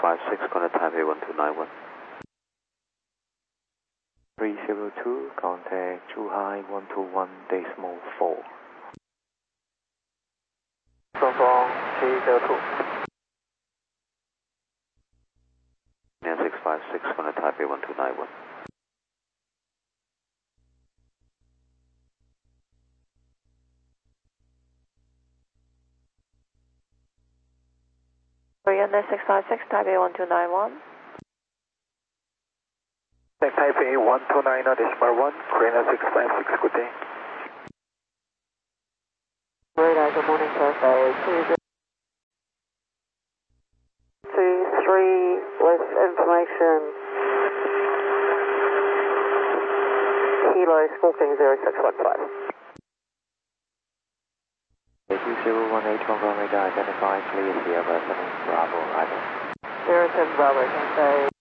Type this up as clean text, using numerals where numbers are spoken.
656, contact Taipei 1291. 302, contact Zhuhai 121.4. 双双702。 656, contact Taipei 1291. Korean 656, Taipei 1291. Taipei 129.1, Korean 656, good day. Radar, good morning, Taipei 23 with information. Kilo Scorpion 0615. 2018 Hong Kong radar identified, clear Sierra 7 Bravo, arrival. 07 Bravo, Taipei